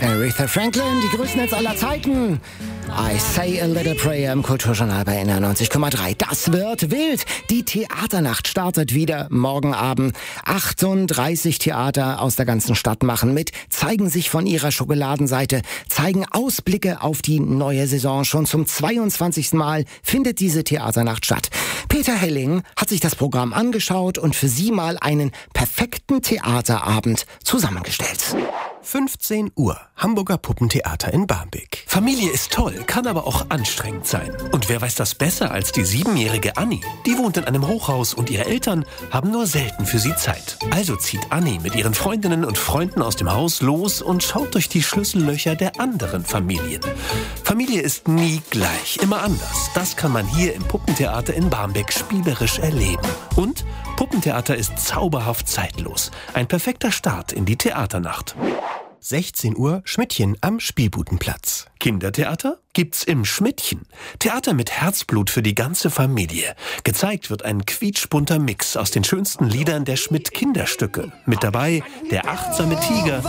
Aretha Franklin, die größten Hits aller Zeiten. I Say a Little Prayer im Kulturjournal bei NR 90,3. Das wird wild. Die Theaternacht startet wieder morgen Abend. 38 Theater aus der ganzen Stadt machen mit, zeigen sich von ihrer Schokoladenseite, zeigen Ausblicke auf die neue Saison. Schon zum 22. Mal findet diese Theaternacht statt. Peter Helling hat sich das Programm angeschaut und für Sie mal einen perfekten Theaterabend zusammengestellt. 15 Uhr, Hamburger Puppentheater in Barmbek. Familie ist toll, kann aber auch anstrengend sein. Und wer weiß das besser als die 7-jährige Anni? Die wohnt in einem Hochhaus und ihre Eltern haben nur selten für sie Zeit. Also zieht Anni mit ihren Freundinnen und Freunden aus dem Haus los und schaut durch die Schlüssellöcher der anderen Familien. Familie ist nie gleich, immer anders. Das kann man hier im Puppentheater in Barmbek spielerisch erleben. Und Puppentheater ist zauberhaft zeitlos. Ein perfekter Start in die Theaternacht. 16 Uhr, Schmidtchen am Spielbudenplatz. Kindertheater gibt's im Schmidtchen. Theater mit Herzblut für die ganze Familie. Gezeigt wird ein quietschbunter Mix aus den schönsten Liedern der Schmidt-Kinderstücke. Mit dabei der achtsame Tiger.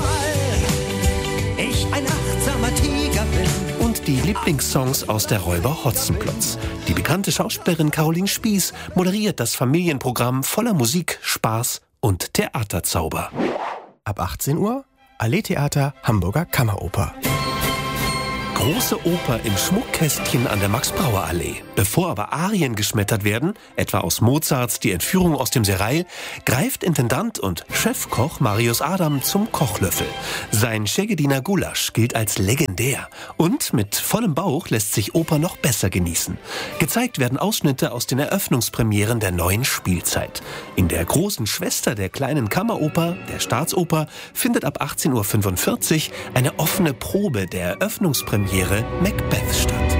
Ich ein achtsamer Tiger bin. Und die Lieblingssongs aus der Räuber Hotzenplotz. Die bekannte Schauspielerin Caroline Spieß moderiert das Familienprogramm voller Musik, Spaß und Theaterzauber. Ab 18 Uhr, Allee-Theater, Hamburger Kammeroper. Große Oper im Schmuckkästchen an der Max-Brauer-Allee. Bevor aber Arien geschmettert werden, etwa aus Mozarts Die Entführung aus dem Serail, greift Intendant und Chefkoch Marius Adam zum Kochlöffel. Sein Schegediner Gulasch gilt als legendär. Und mit vollem Bauch lässt sich Oper noch besser genießen. Gezeigt werden Ausschnitte aus den Eröffnungspremieren der neuen Spielzeit. In der großen Schwester der kleinen Kammeroper, der Staatsoper, findet ab 18.45 Uhr eine offene Probe der Eröffnungspremiere Macbeth statt.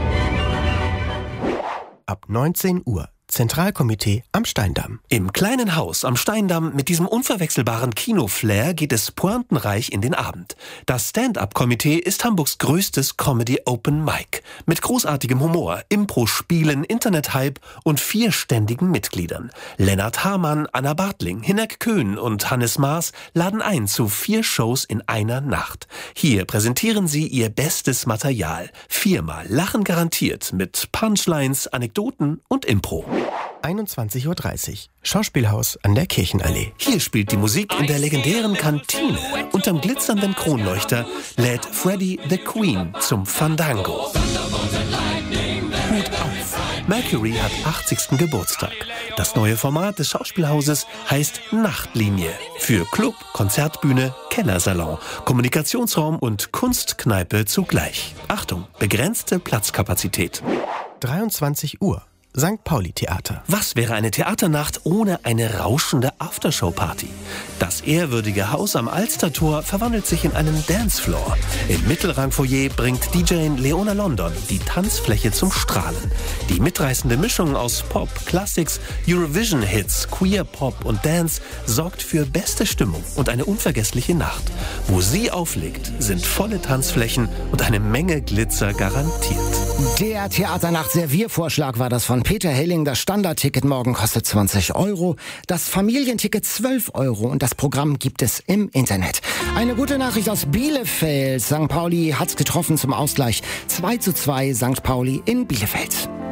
Ab 19 Uhr, Zentralkomitee am Steindamm. Im kleinen Haus am Steindamm mit diesem unverwechselbaren Kino-Flair geht es pointenreich in den Abend. Das Stand-up-Komitee ist Hamburgs größtes Comedy-Open-Mic. Mit großartigem Humor, Impro-Spielen, Internet-Hype und 4 ständigen Mitgliedern. Lennart Hamann, Anna Bartling, Hinek Köhn und Hannes Maas laden ein zu 4 Shows in einer Nacht. Hier präsentieren sie ihr bestes Material. 4-mal Lachen garantiert mit Punchlines, Anekdoten und Impro. 21.30 Uhr, Schauspielhaus an der Kirchenallee. Hier spielt die Musik in der legendären Kantine. Unterm glitzernden Kronleuchter lädt Freddie the Queen zum Fandango. Hut auf! Mercury hat 80. Geburtstag. Das neue Format des Schauspielhauses heißt Nachtlinie. Für Club, Konzertbühne, Kellersalon, Kommunikationsraum und Kunstkneipe zugleich. Achtung, begrenzte Platzkapazität. 23 Uhr. St. Pauli-Theater. Was wäre eine Theaternacht ohne eine rauschende Aftershow-Party? Das ehrwürdige Haus am Alstertor verwandelt sich in einen Dancefloor. Im Mittelrangfoyer bringt DJ Leona London die Tanzfläche zum Strahlen. Die mitreißende Mischung aus Pop, Classics, Eurovision-Hits, Queer Pop und Dance sorgt für beste Stimmung und eine unvergessliche Nacht. Wo sie auflegt, sind volle Tanzflächen und eine Menge Glitzer garantiert. Der Theaternacht-Serviervorschlag war das von Peter Helling. Das Standardticket morgen kostet 20 €, das Familienticket 12 € und das Programm gibt es im Internet. Eine gute Nachricht aus Bielefeld. St. Pauli hat's getroffen zum Ausgleich. 2:2 St. Pauli in Bielefeld.